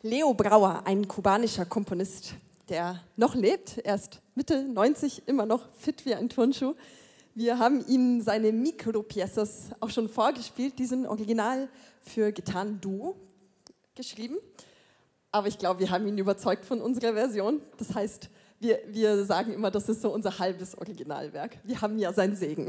Leo Brauer, ein kubanischer Komponist, der noch lebt, erst Mitte 90, immer noch fit wie ein Turnschuh. Wir haben ihm seine Micropiezas auch schon vorgespielt, die sind original für Gitarren-Duo geschrieben. Aber ich glaube, wir haben ihn überzeugt von unserer Version. Das heißt, wir sagen immer, das ist so unser halbes Originalwerk. Wir haben ja seinen Segen.